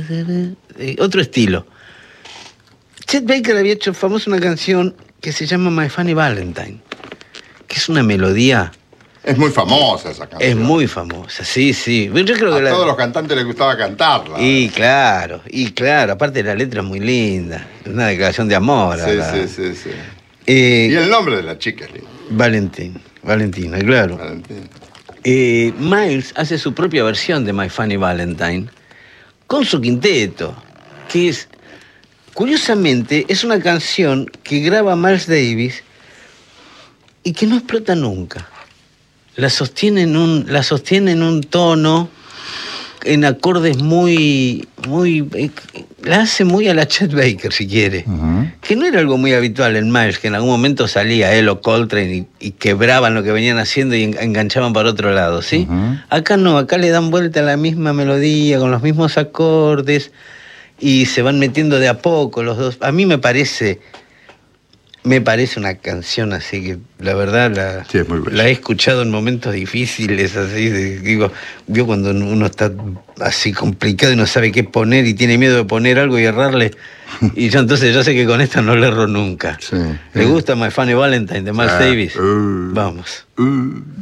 Otro estilo. Chet Baker había hecho famosa una canción que se llama My Funny Valentine, que es una melodía... Es muy famosa esa canción. Es muy famosa, sí, sí. Yo creo que a todos los cantantes les gustaba cantarla. Y claro, aparte la letra es muy linda, es una declaración de amor. Sí. Y el nombre de la chica es lindo. Valentina, claro. Valentina. Miles hace su propia versión de My Funny Valentine con su quinteto, que es, curiosamente, es una canción que graba Miles Davis y que no explota nunca. La sostiene en un tono, en acordes muy... la hace muy a la Chet Baker, si quiere. Que no era algo muy habitual en Miles, que en algún momento salía él o Coltrane y quebraban lo que venían haciendo y enganchaban para otro lado, ¿sí? Acá no, acá le dan vuelta a la misma melodía, con los mismos acordes, y se van metiendo de a poco los dos. A mí me parece una canción así que, la verdad, sí, es muy bella. La he escuchado en momentos difíciles, así, digo, cuando uno está así complicado y no sabe qué poner y tiene miedo de poner algo y errarle, y yo entonces ya sé que con esta no le erro nunca. Sí. ¿Le gusta My Funny Valentine de Miles Davis? Vamos.